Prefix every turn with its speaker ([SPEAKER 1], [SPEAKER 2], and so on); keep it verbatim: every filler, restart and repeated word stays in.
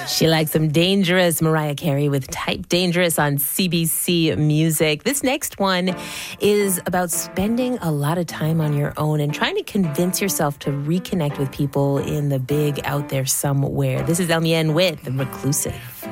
[SPEAKER 1] She likes some Dangerous. Mariah Carey with Type Dangerous on C B C Music. This next one is about spending a lot of time on your own and trying to convince yourself to reconnect with people in the big out there somewhere. This is El Mien with The Reclusive.